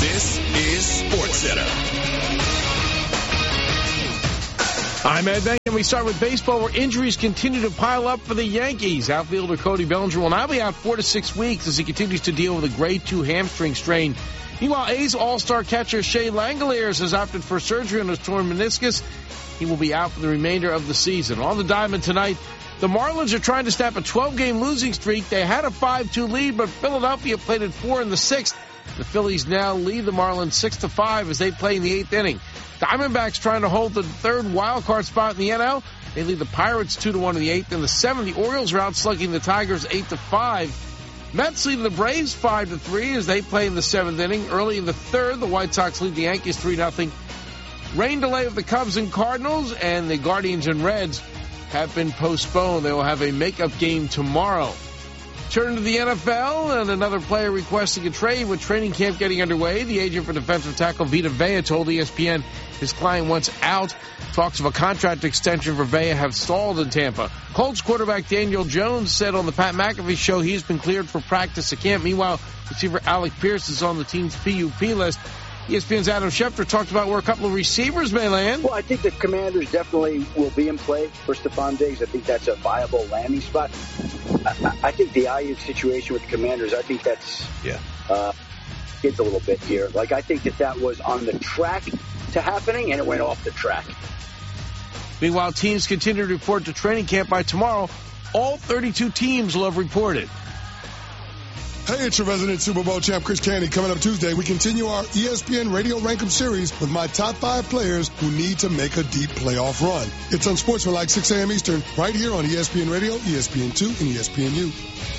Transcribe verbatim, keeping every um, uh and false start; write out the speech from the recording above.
This is SportsCenter. I'm Ed Bank, and we start with baseball, where injuries continue to pile up for the Yankees. Outfielder Cody Bellinger will now be out four to six weeks as he continues to deal with a grade two hamstring strain. Meanwhile, A's all-star catcher Shea Langeliers has opted for surgery on his torn meniscus. He will be out for the remainder of the season. On the diamond tonight, the Marlins are trying to snap a twelve-game losing streak. They had a five two lead, but Philadelphia played at four in the sixth. The Phillies now lead the Marlins six to five as they play in the eighth inning. Diamondbacks trying to hold the third wild card spot in the N L. They lead the Pirates two to one in the eighth. In the seventh, the Orioles are out slugging the Tigers eight to five. Mets lead the Braves five to three as they play in the seventh inning. Early in the third, the White Sox lead the Yankees three nothing. Rain delay of the Cubs and Cardinals, and the Guardians and Reds have been postponed. They will have a makeup game tomorrow. Turn to the N F L, and another player requesting a trade with training camp getting underway. The agent for defensive tackle Vita Vea told E S P N his client wants out. Talks of a contract extension for Vea have stalled in Tampa. Colts quarterback Daniel Jones said on the Pat McAfee show he's been cleared for practice at camp. Meanwhile, receiver Alec Pierce is on the team's P U P list. E S P N's Adam Schefter talked about where a couple of receivers may land. Well, I think the Commanders definitely will be in play for Stephon Diggs. I think that's a viable landing spot. I, I think the Ayuk situation with the Commanders, I think that's yeah. uh, kids a little bit here. Like, I think that that was on the track to happening, and it went off the track. Meanwhile, teams continue to report to training camp by tomorrow. All thirty-two teams will have reported. Hey, it's your resident Super Bowl champ, Chris Candy. Coming up Tuesday, we continue our E S P N Radio Rankem series with my top five players who need to make a deep playoff run. It's on Sportsmanlike, six a.m. Eastern, right here on E S P N Radio, E S P N two, and E S P N U.